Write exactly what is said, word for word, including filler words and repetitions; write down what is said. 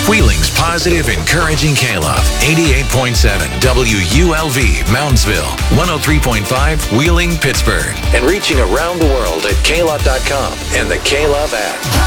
Wheeling's positive, encouraging K-Love. eighty-eight point seven W U L V, Moundsville. one oh three point five, Wheeling, Pittsburgh. And reaching around the world at K Love dot com and the K-Love app.